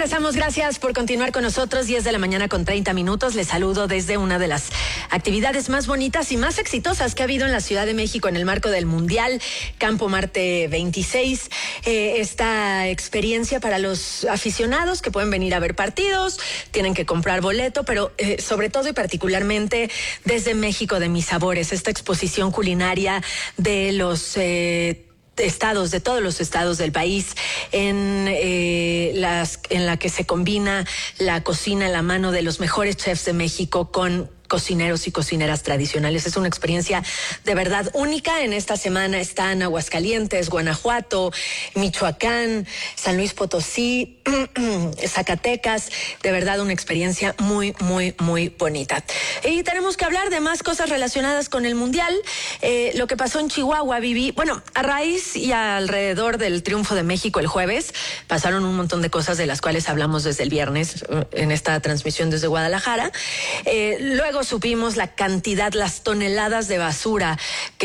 regresamos, gracias por continuar con nosotros. 10 de la mañana con 30 minutos. Les saludo desde una de las actividades más bonitas y más exitosas que ha habido en la Ciudad de México en el marco del Mundial Campo Marte 26. Esta experiencia para los aficionados que pueden venir a ver partidos, tienen que comprar boleto, pero sobre todo y particularmente desde México de mis sabores, esta exposición culinaria de los estados, de todos los estados del país, en la que se combina la cocina a la mano de los mejores chefs de México con cocineros y cocineras tradicionales. Es una experiencia de verdad única. En esta semana están Aguascalientes, Guanajuato, Michoacán, San Luis Potosí, Zacatecas. De verdad una experiencia muy, muy, muy bonita. Y tenemos que hablar de más cosas relacionadas con el Mundial. Lo que pasó en Chihuahua, Vivi. Bueno, a raíz y alrededor del triunfo de México el jueves, pasaron un montón de cosas de las cuales hablamos desde el viernes en esta transmisión desde Guadalajara. Luego supimos la cantidad, las toneladas de basura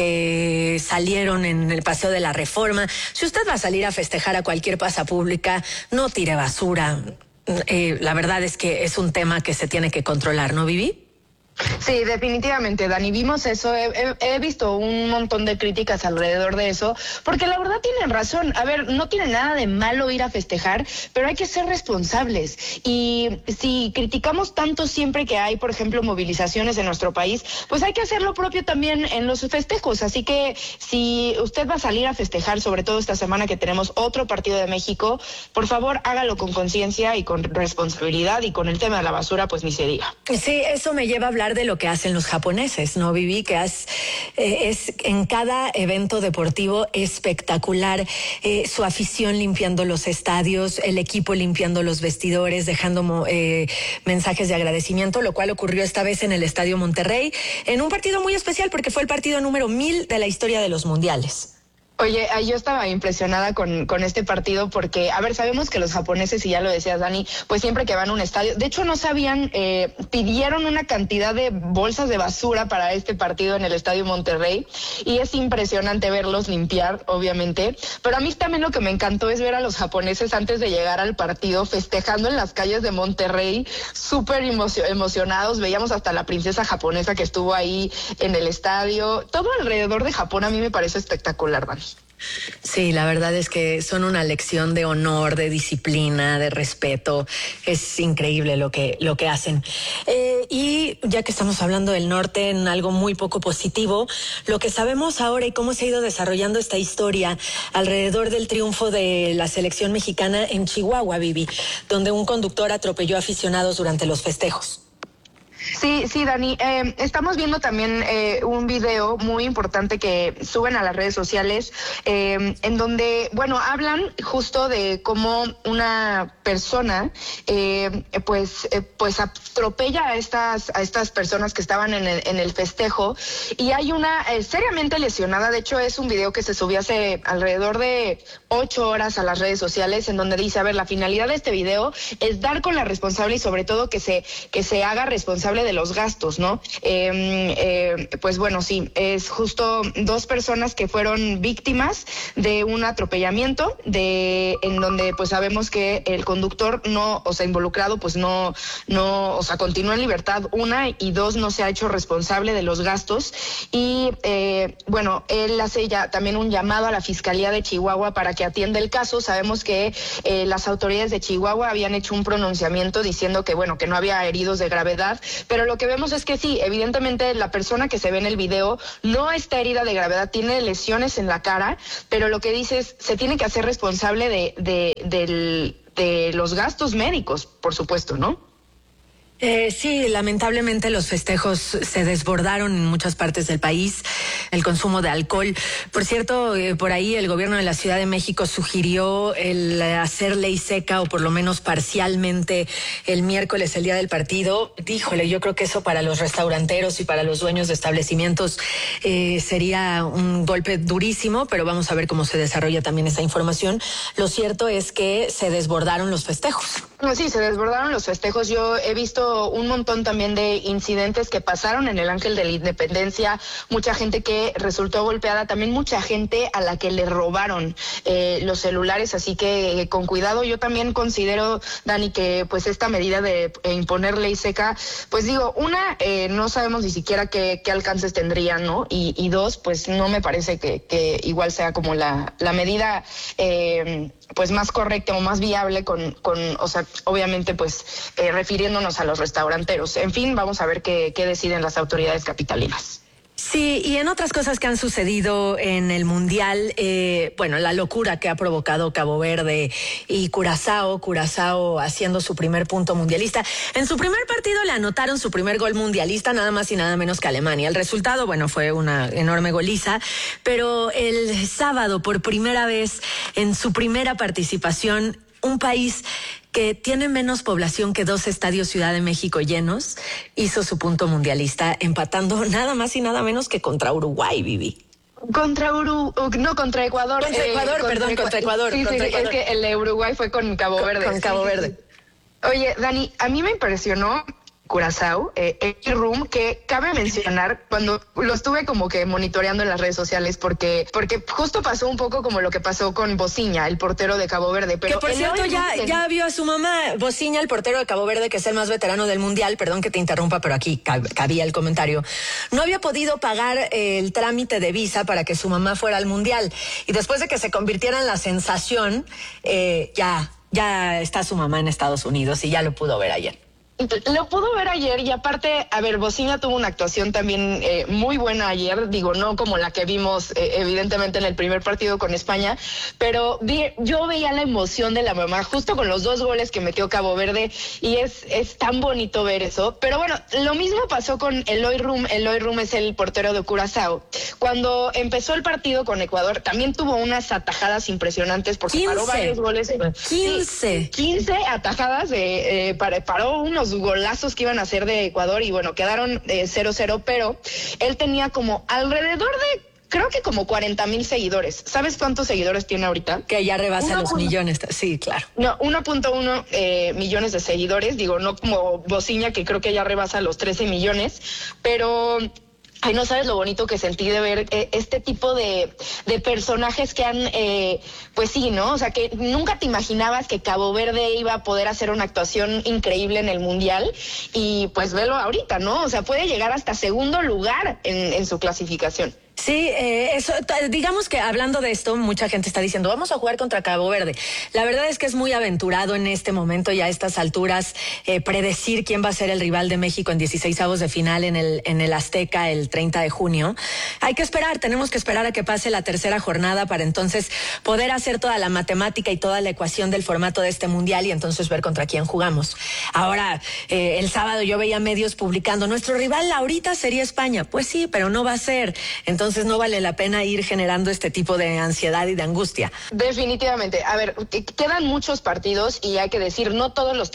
que salieron en el Paseo de la Reforma. Si usted va a salir a festejar a cualquier plaza pública, no tire basura. La verdad es que es un tema que se tiene que controlar, ¿no, Vivi? Sí, definitivamente, Dani, vimos eso, he visto un montón de críticas alrededor de eso, porque la verdad tienen razón. A ver, no tiene nada de malo ir a festejar, pero hay que ser responsables. Y si criticamos tanto siempre que hay, por ejemplo, movilizaciones en nuestro país, pues hay que hacer lo propio también en los festejos. Así que si usted va a salir a festejar, sobre todo esta semana que tenemos otro partido de México, por favor hágalo con conciencia y con responsabilidad, y con el tema de la basura, pues ni se diga. Sí, eso me lleva a hablar de lo que hacen los japoneses, ¿no, Vivi? Que es en cada evento deportivo espectacular, su afición limpiando los estadios, el equipo limpiando los vestidores, dejando mensajes de agradecimiento, lo cual ocurrió esta vez en el Estadio Monterrey, en un partido muy especial porque fue el partido número 1000 de la historia de los mundiales. Oye, yo estaba impresionada con este partido porque, a ver, sabemos que los japoneses, y ya lo decías, Dani, pues siempre que van a un estadio, de hecho no sabían, pidieron una cantidad de bolsas de basura para este partido en el Estadio Monterrey, y es impresionante verlos limpiar, obviamente, pero a mí también lo que me encantó es ver a los japoneses antes de llegar al partido festejando en las calles de Monterrey, súper emocionados. Veíamos hasta la princesa japonesa que estuvo ahí en el estadio. Todo alrededor de Japón a mí me parece espectacular, Dani. Sí, la verdad es que son una lección de honor, de disciplina, de respeto. Es increíble lo que hacen. Y ya que estamos hablando del norte, en algo muy poco positivo, lo que sabemos ahora y cómo se ha ido desarrollando esta historia alrededor del triunfo de la selección mexicana en Chihuahua, Vivi, donde un conductor atropelló a aficionados durante los festejos. Sí, Dani, estamos viendo también un video muy importante que suben a las redes sociales, en donde, bueno, hablan justo de cómo una persona, pues atropella a estas personas que estaban en el festejo, y hay una seriamente lesionada. De hecho, es un video que se subió hace alrededor de 8 horas a las redes sociales, en donde dice, a ver, la finalidad de este video es dar con la responsable y sobre todo que se haga responsable de los gastos, ¿no? Pues bueno, sí, es justo 2 personas que fueron víctimas de un atropellamiento, en donde pues sabemos que el conductor involucrado, pues no, continúa en libertad, 1, y 2, no se ha hecho responsable de los gastos. Y bueno, él hace ya también un llamado a la Fiscalía de Chihuahua para que atienda el caso. Sabemos que las autoridades de Chihuahua habían hecho un pronunciamiento diciendo que, bueno, que no había heridos de gravedad, pero lo que vemos es que sí, evidentemente la persona que se ve en el video no está herida de gravedad, tiene lesiones en la cara, pero lo que dice es, se tiene que hacer responsable de los gastos médicos, por supuesto, ¿no? Sí, lamentablemente los festejos se desbordaron en muchas partes del país, el consumo de alcohol. Por cierto, por ahí el gobierno de la Ciudad de México sugirió el hacer ley seca, o por lo menos parcialmente, el miércoles, el día del partido. Híjole, yo creo que eso para los restauranteros y para los dueños de establecimientos sería un golpe durísimo, pero vamos a ver cómo se desarrolla también esa información. Lo cierto es que se desbordaron los festejos. No, sí, se desbordaron los festejos. Yo he visto un montón también de incidentes que pasaron en el Ángel de la Independencia, mucha gente que resultó golpeada, también mucha gente a la que le robaron los celulares, así que con cuidado. Yo también considero, Dani, que pues esta medida de imponer ley seca, pues digo, no sabemos ni siquiera qué alcances tendrían, ¿no? Y dos, pues no me parece que igual sea como la medida pues más correcta o más viable o sea, obviamente pues refiriéndonos a los restauranteros. En fin, vamos a ver qué deciden las autoridades capitalinas. Sí, y en otras cosas que han sucedido en el Mundial, bueno, la locura que ha provocado Cabo Verde y Curazao haciendo su primer punto mundialista. En su primer partido le anotaron su primer gol mundialista, nada más y nada menos que Alemania. El resultado, bueno, fue una enorme goliza, pero el sábado, por primera vez en su primera participación, un país que tiene menos población que 2 estadios Ciudad de México llenos, hizo su punto mundialista, empatando nada más y nada menos que contra Uruguay, Vivi. Contra Ecuador. Contra Ecuador. Sí, es que el de Uruguay fue con Cabo Verde. Con Cabo Verde. Oye, Dani, a mí me impresionó Curazao, el room, que cabe mencionar cuando lo estuve como que monitoreando en las redes sociales, porque justo pasó un poco como lo que pasó con Bociña, el portero de Cabo Verde. Pero que por cierto ya vio a su mamá, Bociña, el portero de Cabo Verde, que es el más veterano del Mundial, perdón que te interrumpa, pero aquí cabía el comentario, no había podido pagar el trámite de visa para que su mamá fuera al Mundial, y después de que se convirtiera en la sensación, ya está su mamá en Estados Unidos y ya lo pudo ver ayer. Lo pudo ver ayer y aparte, a ver, Bociña tuvo una actuación también muy buena ayer, digo, no como la que vimos evidentemente en el primer partido con España, pero yo veía la emoción de la mamá justo con los 2 goles que metió Cabo Verde y es tan bonito ver eso. Pero bueno, lo mismo pasó con Eloy Rum. Eloy Rum es el portero de Curazao. Cuando empezó el partido con Ecuador, también tuvo unas atajadas impresionantes porque paró varios goles. 15 atajadas, paró unos golazos que iban a hacer de Ecuador y bueno, quedaron 0-0, pero él tenía como alrededor de, creo que como 40,000 seguidores. ¿Sabes cuántos seguidores tiene ahorita? Que ya rebasa los millones. Sí, claro. No, 1.1 millones de seguidores, digo, no como Bociña, que creo que ya rebasa los 13 millones, pero... Ay, no sabes lo bonito que sentí de ver este tipo de personajes que han, pues sí, ¿no? O sea, que nunca te imaginabas que Cabo Verde iba a poder hacer una actuación increíble en el Mundial y pues velo ahorita, ¿no? O sea, puede llegar hasta segundo lugar en su clasificación. Sí, eso, digamos que hablando de esto, mucha gente está diciendo, vamos a jugar contra Cabo Verde. La verdad es que es muy aventurado en este momento y a estas alturas predecir quién va a ser el rival de México en 16avos de final en el Azteca el 30 de junio. Hay que esperar, tenemos que esperar a que pase la tercera jornada para entonces poder hacer toda la matemática y toda la ecuación del formato de este Mundial y entonces ver contra quién jugamos. Ahora, el sábado yo veía medios publicando, nuestro rival ahorita sería España. Pues sí, pero no va a ser. Entonces no vale la pena ir generando este tipo de ansiedad y de angustia. Definitivamente. A ver, quedan muchos partidos y hay que decir, no todos los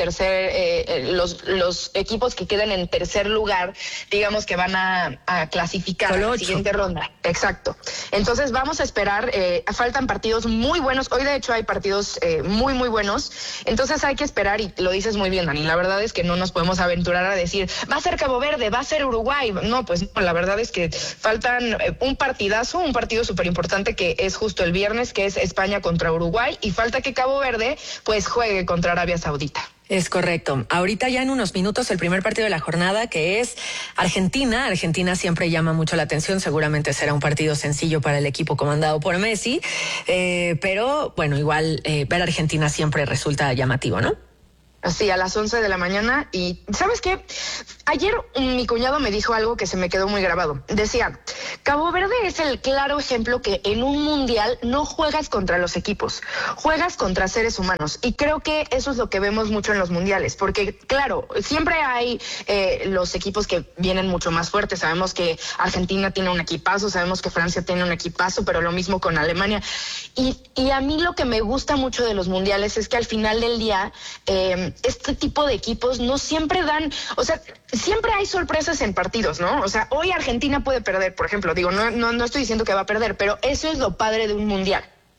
los equipos que quedan en tercer lugar, digamos que van a clasificar a la siguiente ronda. Exacto. Entonces vamos a esperar. Faltan partidos muy buenos. Hoy de hecho hay partidos muy, muy buenos. Entonces hay que esperar y lo dices muy bien, Dani. La verdad es que no nos podemos aventurar a decir, va a ser Cabo Verde, va a ser Uruguay. No, pues no, la verdad es que faltan un partido súper importante que es justo el viernes, que es España contra Uruguay, y falta que Cabo Verde pues juegue contra Arabia Saudita. Es correcto. Ahorita ya en unos minutos el primer partido de la jornada, que es Argentina. Argentina siempre llama mucho la atención, seguramente será un partido sencillo para el equipo comandado por Messi, pero bueno, igual ver a Argentina siempre resulta llamativo, ¿no? Sí, a las 11 de la mañana. Y ¿sabes qué? Ayer mi cuñado me dijo algo que se me quedó muy grabado. Decía, Cabo Verde es el claro ejemplo que en un mundial no juegas contra los equipos, juegas contra seres humanos. Y creo que eso es lo que vemos mucho en los mundiales, porque claro, siempre hay los equipos que vienen mucho más fuertes. Sabemos que Argentina tiene un equipazo, sabemos que Francia tiene un equipazo, pero lo mismo con Alemania. Y a mí lo que me gusta mucho de los mundiales es que al final del día este tipo de equipos no siempre dan, o sea, siempre hay sorpresas en partidos, ¿no? O sea, hoy Argentina puede perder, por ejemplo, digo, no estoy diciendo que va a perder, pero eso es lo padre de un mundial.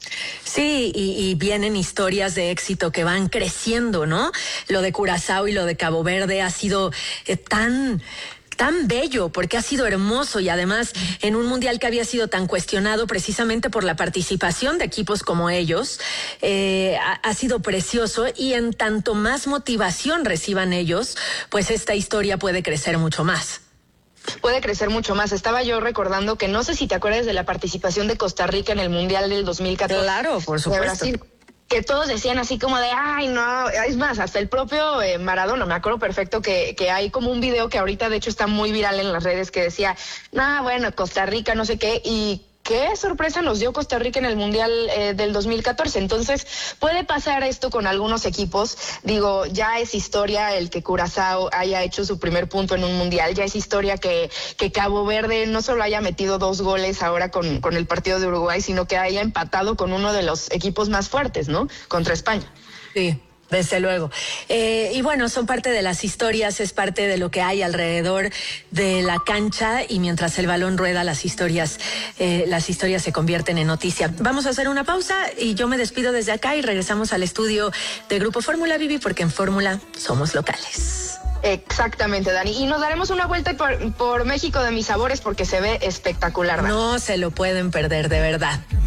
Sí, y vienen historias de éxito que van creciendo, ¿no? Lo de Curazao y lo de Cabo Verde ha sido tan bello, porque ha sido hermoso y además en un mundial que había sido tan cuestionado precisamente por la participación de equipos como ellos, ha sido precioso, y en tanto más motivación reciban ellos, pues esta historia puede crecer mucho más. Puede crecer mucho más. Estaba yo recordando que no sé si te acuerdas de la participación de Costa Rica en el Mundial del 2014. Claro, por supuesto. De Brasil, que todos decían así como de, ay, no, es más, hasta el propio Maradona, me acuerdo perfecto que hay como un video que ahorita de hecho está muy viral en las redes que decía, bueno, Costa Rica, no sé qué, y qué sorpresa nos dio Costa Rica en el Mundial del 2014. Entonces, puede pasar esto con algunos equipos. Digo, ya es historia el que Curazao haya hecho su primer punto en un Mundial. Ya es historia que Cabo Verde no solo haya metido 2 goles ahora con el partido de Uruguay, sino que haya empatado con uno de los equipos más fuertes, ¿no? Contra España. Sí. Desde luego. Y bueno, son parte de las historias, es parte de lo que hay alrededor de la cancha, y mientras el balón rueda, las historias se convierten en noticia. Vamos a hacer una pausa y yo me despido desde acá y regresamos al estudio de Grupo Fórmula, Vivi, porque en Fórmula somos locales. Exactamente, Dani. Y nos daremos una vuelta por México de mis sabores porque se ve espectacular, Dani. No se lo pueden perder, de verdad.